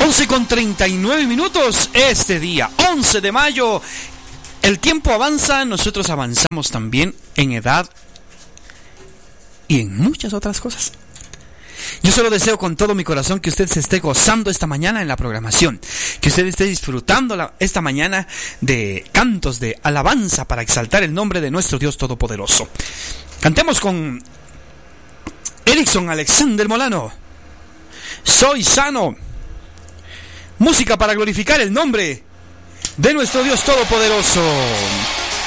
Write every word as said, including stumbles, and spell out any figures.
once con treinta y nueve minutos este día, once de mayo. El tiempo avanza, nosotros avanzamos también en edad y en muchas otras cosas. Yo solo deseo con todo mi corazón que usted se esté gozando esta mañana en la programación, que usted esté disfrutando la, esta mañana de cantos de alabanza para exaltar el nombre de nuestro Dios Todopoderoso. Cantemos con Erickson Alexander Molano, Soy Sano. Música para glorificar el nombre de nuestro Dios Todopoderoso.